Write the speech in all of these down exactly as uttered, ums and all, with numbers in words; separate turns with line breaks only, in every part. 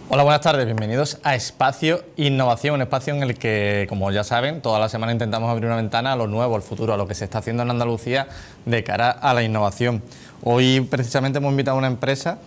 Hola, buenas tardes, bienvenidos a Espacio Innovación, un espacio en el que, como ya saben, toda la semana intentamos abrir una ventana a lo nuevo, al futuro, a lo que se está haciendo en Andalucía de cara a la innovación. Hoy precisamente hemos invitado a una empresa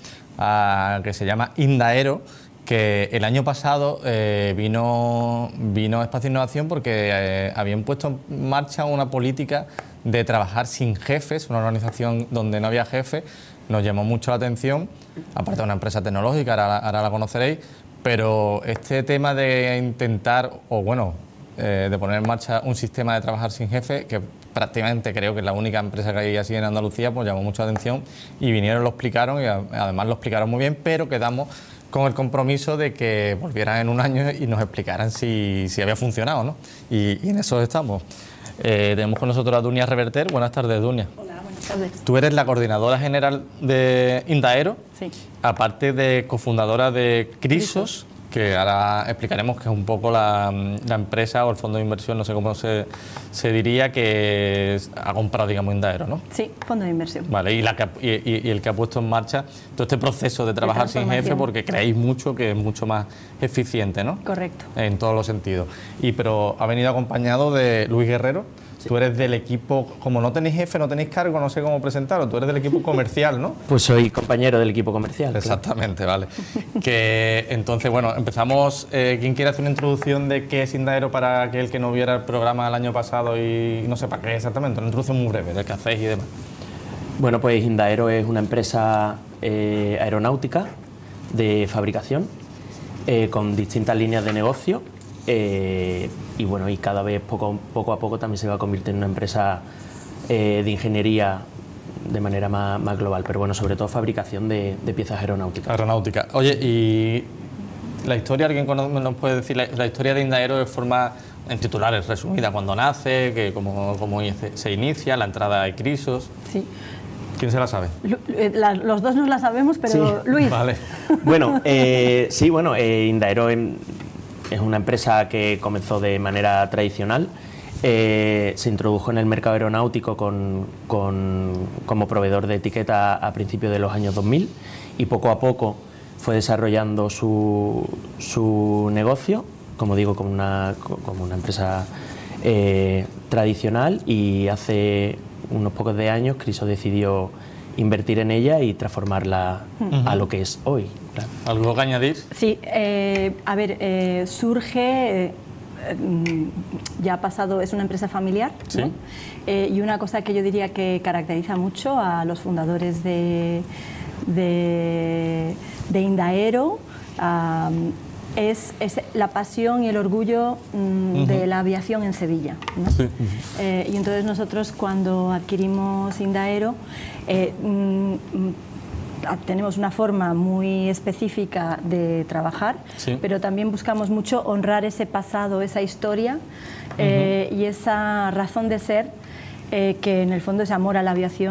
a, que se llama Indaero, que el año pasado eh, vino, vino a Espacio Innovación porque eh, habían puesto en marcha una política de trabajar sin jefes, una organización donde no había jefe. Nos llamó mucho la atención, aparte de una empresa tecnológica, ahora, ahora la conoceréis, pero este tema de intentar, o bueno, eh, de poner en marcha un sistema de trabajar sin jefe, que prácticamente creo que es la única empresa que hay así en Andalucía, pues llamó mucho la atención y vinieron, lo explicaron y además lo explicaron muy bien, pero quedamos con el compromiso de que volvieran en un año y nos explicaran si, si había funcionado, ¿no? Y, y en eso estamos. Eh, tenemos con nosotros a Dunia Reverter. Buenas tardes, Dunia.
Hola, buenas tardes.
Tú eres la coordinadora general de Indaero,
sí.
Aparte de cofundadora de Crisos, que ahora explicaremos que es un poco la, la empresa o el fondo de inversión, no sé cómo se, se diría, que ha comprado, digamos, Indaero, ¿no?
Sí, fondo de inversión.
Vale, y, la que, y, y el que ha puesto en marcha todo este proceso de trabajar sin jefe, porque creéis mucho que es mucho más eficiente, ¿no?
Correcto.
En todos los sentidos. Y pero ha venido acompañado de Luis Guerrero. Sí. Tú eres del equipo, como no tenéis jefe, no tenéis cargo, no sé cómo presentaros, tú eres del equipo comercial, ¿no?
Pues soy compañero del equipo comercial.
Exactamente, claro. Vale. Que entonces, bueno, empezamos. Eh, ¿Quién quiere hacer una introducción de qué es Indaero para aquel que no viera el programa el año pasado y no sepa qué es exactamente? Una introducción muy breve de qué hacéis y demás.
Bueno, pues Indaero es una empresa eh, aeronáutica de fabricación eh, con distintas líneas de negocio. Eh, y bueno, y cada vez poco, poco a poco también se va a convertir en una empresa eh, de ingeniería de manera más, más global, pero bueno, sobre todo fabricación de, de piezas aeronáuticas.
Aeronáutica. Oye, y la historia, ¿alguien nos puede decir la, la historia de Indaero de forma, en titulares, resumida, cuando nace, que cómo, cómo se inicia, la entrada de Crisos?
Sí.
¿Quién se la sabe?
La, los dos nos la sabemos, pero sí. Luis.
Vale.
Bueno, eh, sí, bueno, eh, Indaero en, es una empresa que comenzó de manera tradicional, eh, se introdujo en el mercado aeronáutico con, con, como proveedor de etiqueta a principios de los años dos mil y poco a poco fue desarrollando su, su negocio, como digo, como una, como una empresa eh, tradicional, y hace unos pocos de años Crisos decidió invertir en ella y transformarla uh-huh. a lo que es hoy. Claro.
¿Algo que añadir?
Sí, eh, a ver, eh, surge, eh, ya ha pasado, es una empresa familiar,
¿sí?
¿no? eh, y una cosa que yo diría que caracteriza mucho a los fundadores de, de, de Indaero um, es, es la pasión y el orgullo um, uh-huh. de la aviación en Sevilla, ¿no?
Sí.
eh, y entonces nosotros, cuando adquirimos Indaero, eh, um, tenemos una forma muy específica de trabajar,
sí.
pero también buscamos mucho honrar ese pasado, esa historia eh, uh-huh. y esa razón de ser, eh, que en el fondo es amor a la aviación.